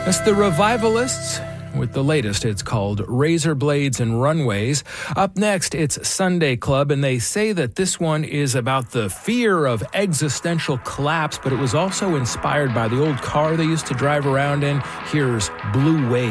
It's the Revivalists with the latest. It's called Razor Blades and Runways. Up next, it's Sunday Club, and they say that this one is about the fear of existential collapse, but it was also inspired by the old car they used to drive around in. Here's Blue Wave.